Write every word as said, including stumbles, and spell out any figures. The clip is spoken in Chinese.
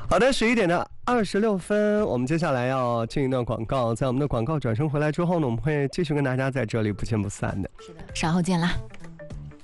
好的，十一点的二十六分，我们接下来要进一段广告。在我们的广告转身回来之后呢，我们会继续跟大家在这里不见不散的。 是的，稍后见啦。